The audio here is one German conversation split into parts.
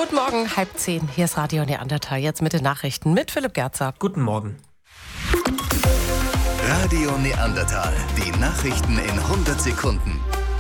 Guten Morgen, 9:30. Hier ist Radio Neandertal. Jetzt mit den Nachrichten mit Philipp Gerzer. Guten Morgen. Radio Neandertal. Die Nachrichten in 100 Sekunden.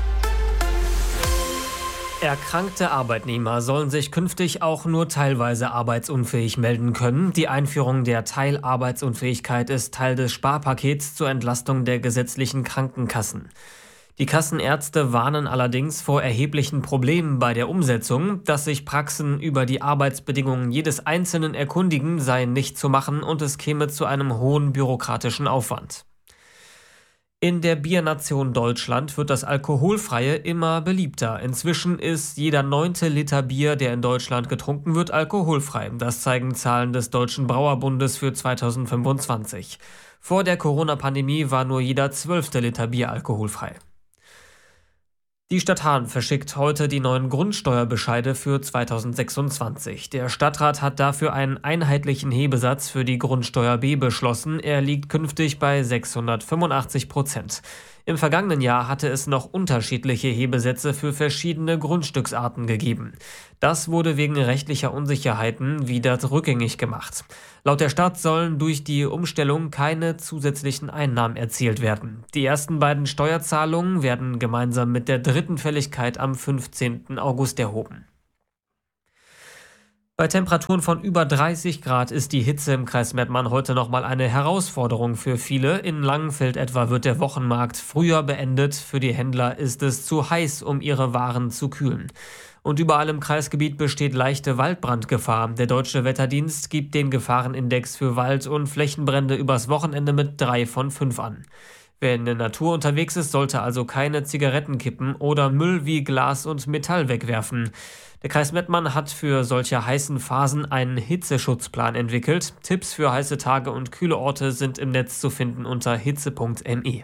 Erkrankte Arbeitnehmer sollen sich künftig auch nur teilweise arbeitsunfähig melden können. Die Einführung der Teilarbeitsunfähigkeit ist Teil des Sparpakets zur Entlastung der gesetzlichen Krankenkassen. Die Kassenärzte warnen allerdings vor erheblichen Problemen bei der Umsetzung. Dass sich Praxen über die Arbeitsbedingungen jedes Einzelnen erkundigen, sei nicht zu machen und es käme zu einem hohen bürokratischen Aufwand. In der Biernation Deutschland wird das Alkoholfreie immer beliebter. Inzwischen ist jeder 9. Liter Bier, der in Deutschland getrunken wird, alkoholfrei. Das zeigen Zahlen des Deutschen Brauerbundes für 2025. Vor der Corona-Pandemie war nur jeder 12. Liter Bier alkoholfrei. Die Stadt Hahn verschickt heute die neuen Grundsteuerbescheide für 2026. Der Stadtrat hat dafür einen einheitlichen Hebesatz für die Grundsteuer B beschlossen. Er liegt künftig bei 685%. Im vergangenen Jahr hatte es noch unterschiedliche Hebesätze für verschiedene Grundstücksarten gegeben. Das wurde wegen rechtlicher Unsicherheiten wieder rückgängig gemacht. Laut der Stadt sollen durch die Umstellung keine zusätzlichen Einnahmen erzielt werden. Die ersten beiden Steuerzahlungen werden gemeinsam mit der dritten Fälligkeit am 15. August erhoben. Bei Temperaturen von über 30 Grad ist die Hitze im Kreis Mettmann heute nochmal eine Herausforderung für viele. In Langenfeld etwa wird der Wochenmarkt früher beendet. Für die Händler ist es zu heiß, um ihre Waren zu kühlen. Und überall im Kreisgebiet besteht leichte Waldbrandgefahr. Der Deutsche Wetterdienst gibt den Gefahrenindex für Wald- und Flächenbrände übers Wochenende mit 3 von 5 an. Wer in der Natur unterwegs ist, sollte also keine Zigaretten kippen oder Müll wie Glas und Metall wegwerfen. Der Kreis Mettmann hat für solche heißen Phasen einen Hitzeschutzplan entwickelt. Tipps für heiße Tage und kühle Orte sind im Netz zu finden unter hitze.me.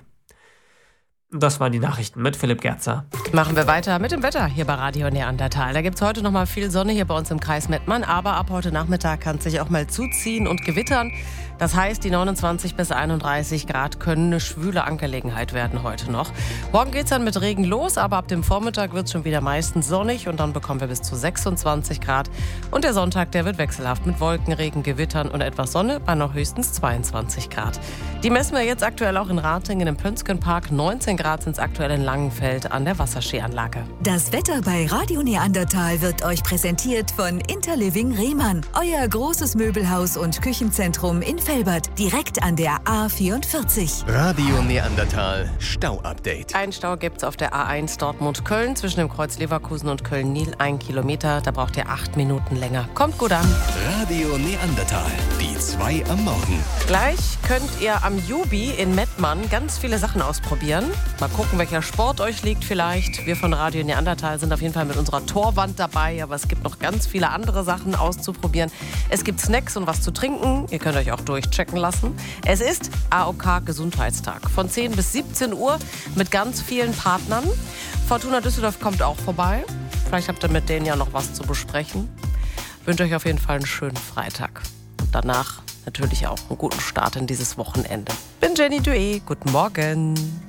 Das waren die Nachrichten mit Philipp Gerzer. Machen wir weiter mit dem Wetter hier bei Radio Neandertal. Da gibt es heute noch mal viel Sonne hier bei uns im Kreis Mettmann, aber ab heute Nachmittag kann es sich auch mal zuziehen und gewittern. Das heißt, die 29 bis 31 Grad können eine schwüle Angelegenheit werden heute noch. Morgen geht es dann mit Regen los, aber ab dem Vormittag wird es schon wieder meistens sonnig und dann bekommen wir bis zu 26 Grad. Und der Sonntag, der wird wechselhaft mit Wolken, Regen, Gewittern und etwas Sonne bei noch höchstens 22 Grad. Die messen wir jetzt aktuell auch in Ratingen im Pönskenpark. 19 Grad sind es aktuell in Langenfeld an der Wasserskianlage. Das Wetter bei Radio Neandertal wird euch präsentiert von Interliving Rehmann. Euer großes Möbelhaus und Küchenzentrum in Velbert, direkt an der A44. Radio Neandertal Stau-Update. Ein Stau gibt es auf der A1 Dortmund-Köln zwischen dem Kreuz Leverkusen und Köln-Nil. 1 Kilometer, da braucht ihr 8 Minuten länger. Kommt gut an. Radio Neandertal, die 2 am Morgen. Gleich könnt ihr am Jubi in Mettmann ganz viele Sachen ausprobieren. Mal gucken, welcher Sport euch liegt vielleicht. Wir von Radio Neandertal sind auf jeden Fall mit unserer Torwand dabei, aber es gibt noch ganz viele andere Sachen auszuprobieren. Es gibt Snacks und was zu trinken. Ihr könnt euch auch durchchecken lassen. Es ist AOK Gesundheitstag von 10 bis 17 Uhr mit ganz vielen Partnern. Fortuna Düsseldorf kommt auch vorbei. Vielleicht habt ihr mit denen ja noch was zu besprechen. Ich wünsche euch auf jeden Fall einen schönen Freitag. Und danach natürlich auch einen guten Start in dieses Wochenende. Bin Jenny Dué. Guten Morgen.